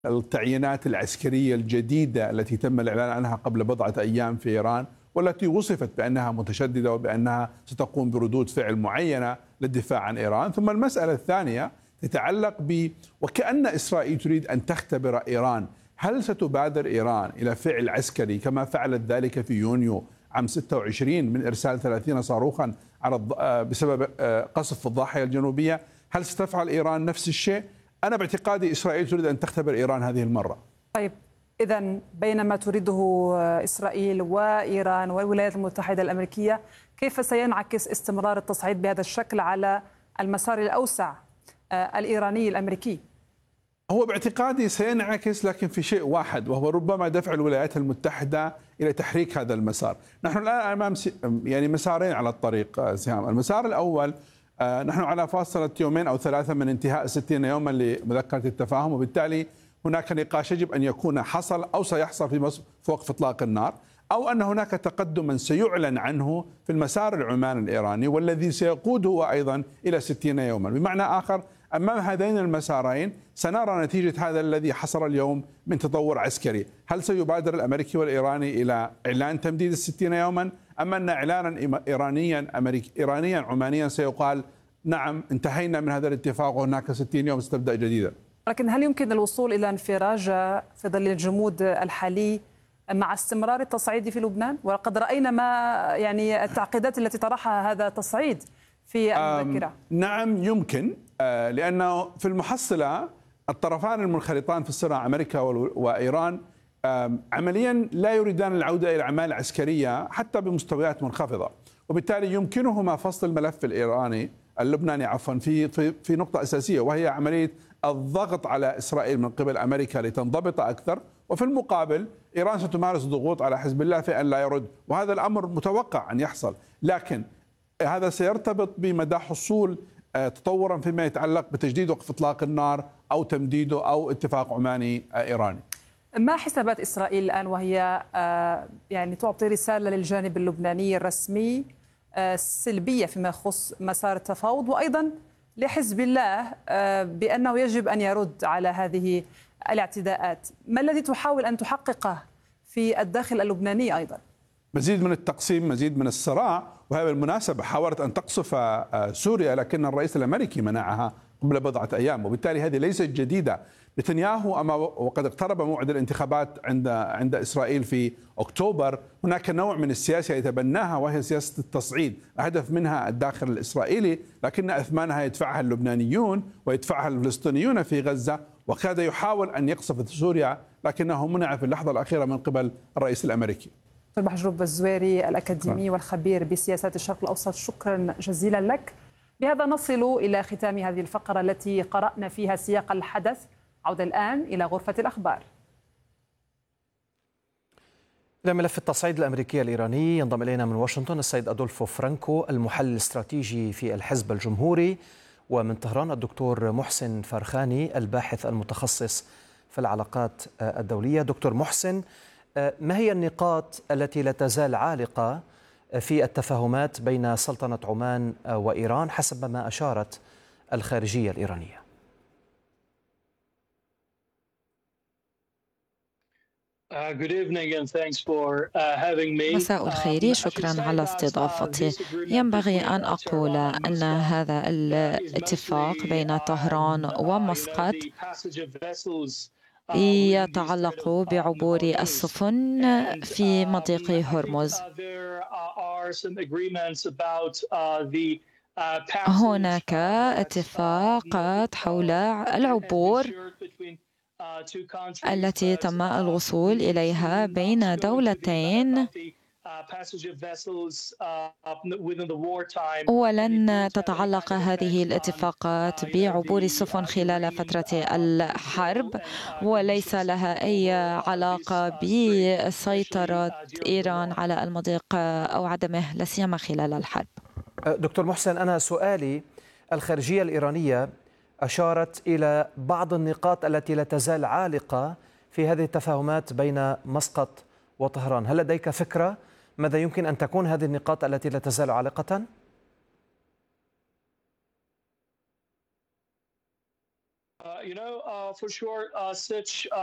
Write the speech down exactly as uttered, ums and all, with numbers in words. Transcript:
التعيينات العسكرية الجديدة التي تم الإعلان عنها قبل بضعة أيام في إيران، والتي وصفت بأنها متشددة وبأنها ستقوم بردود فعل معينة للدفاع عن إيران. ثم المسألة الثانية تتعلق ب وكأن إسرائيل تريد أن تختبر إيران، هل ستبادر إيران إلى فعل عسكري كما فعلت ذلك في يونيو عام ستة وعشرين من إرسال ثلاثين صاروخا على بسبب قصف الضاحية الجنوبية؟ هل ستفعل إيران نفس الشيء؟ أنا باعتقادي إسرائيل تريد أن تختبر إيران هذه المرة. طيب، إذا بين ما تريده إسرائيل وإيران والولايات المتحدة الأمريكية، كيف سينعكس استمرار التصعيد بهذا الشكل على المسار الأوسع الإيراني الأمريكي؟ هو باعتقادي سينعكس، لكن في شيء واحد، وهو ربما دفع الولايات المتحدة إلى تحريك هذا المسار. نحن الآن أمام يعني مسارين على الطريق سهام. المسار الأول، نحن على فاصلة يومين أو ثلاثة من انتهاء ستين يوما لمذكرة التفاهم، وبالتالي هناك نقاش يجب أن يكون حصل أو سيحصل في وقف إطلاق النار، أو أن هناك تقدما سيعلن عنه في المسار العماني الإيراني والذي سيقود هو أيضا إلى ستين يوما. بمعنى آخر، أمام هذين المسارين سنرى نتيجة هذا الذي حصل اليوم من تطور عسكري. هل سيبادر الأمريكي والإيراني إلى إعلان تمديد الستين يوما، أم أن إعلانا إيرانيا أمريكي إيرانيا عمانيا سيقال نعم انتهينا من هذا الاتفاق وهناك ستين يوم ستبدأ جديدا؟ لكن هل يمكن الوصول إلى انفراج في ظل الجمود الحالي مع استمرار التصعيد في لبنان؟ وقد رأينا ما يعني التعقيدات التي طرحها هذا التصعيد في المذكرة. نعم يمكن، لأنه في المحصلة الطرفان المنخرطان في الصراع أمريكا وإيران عمليا لا يريدان العودة إلى الأعمال العسكرية حتى بمستويات منخفضة، وبالتالي يمكنهما فصل الملف الإيراني اللبناني عفوا في في في نقطة أساسية، وهي عملية الضغط على إسرائيل من قبل أمريكا لتنضبط أكثر، وفي المقابل إيران ستمارس ضغوط على حزب الله في أن لا يرد، وهذا الأمر متوقع أن يحصل. لكن هذا سيرتبط بمدى حصول تطورا فيما يتعلق بتجديد وقف إطلاق النار أو تمديده أو اتفاق عماني إيراني. ما حسابات إسرائيل الآن وهي يعني تعطي رسالة للجانب اللبناني الرسمي سلبية فيما يخص مسار التفاوض، وأيضا لحزب الله بأنه يجب أن يرد على هذه الاعتداءات؟ ما الذي تحاول أن تحققه في الداخل اللبناني أيضا؟ مزيد من التقسيم، مزيد من الصراع. وهي بالمناسبة حاولت أن تقصف سوريا، لكن الرئيس الأمريكي منعها قبل بضعة أيام، وبالتالي هذه ليست جديدة. نتنياهو أما وقد اقترب موعد الانتخابات عند عند إسرائيل في أكتوبر، هناك نوع من السياسة يتبناها وهي سياسة التصعيد، هدف منها الداخل الإسرائيلي، لكن أثمانها يدفعها اللبنانيون ويدفعها الفلسطينيون في غزة، وكاد يحاول أن يقصف سوريا لكنه منع في اللحظة الأخيرة من قبل الرئيس الأمريكي. دكتور محجوب الزويري الأكاديمي والخبير بسياسات الشرق الأوسط، شكرا جزيلا لك. بهذا نصل إلى ختام هذه الفقرة التي قرأنا فيها سياق الحدث. عودة الآن إلى غرفة الأخبار. إلى ملف التصعيد الأمريكي الإيراني ينضم إلينا من واشنطن السيد أدولفو فرانكو، المحلل الاستراتيجي في الحزب الجمهوري، ومن طهران الدكتور محسن فرخاني، الباحث المتخصص في العلاقات الدولية. دكتور محسن، ما هي النقاط التي لا تزال عالقة في التفاهمات بين سلطنة عمان وإيران حسب ما أشارت الخارجية الإيرانية؟ مساء الخير، شكرا على استضافتي. ينبغي أن أقول أن هذا الاتفاق بين طهران ومسقط يتعلق بعبور السفن في مضيق هرمز. هناك اتفاقات حول العبور التي تم الوصول إليها بين دولتين، ولن تتعلق هذه الاتفاقات بعبور السفن خلال فترة الحرب، وليس لها أي علاقة بسيطرة إيران على المضيق أو عدمه، لا سيما خلال الحرب. دكتور محسن، أنا سؤالي، الخارجية الإيرانية أشارت إلى بعض النقاط التي لا تزال عالقة في هذه التفاهمات بين مسقط وطهران. هل لديك فكرة ماذا يمكن أن تكون هذه النقاط التي لا تزال عالقة؟ for sure, uh, such